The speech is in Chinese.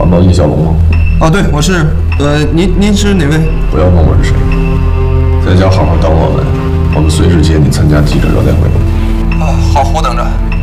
找到叶小龙吗？ 啊，对，我是。您是哪位？ 不要问我是谁，在家好好等我们，我们随时接你参加记者招待会。 啊，好，我等着。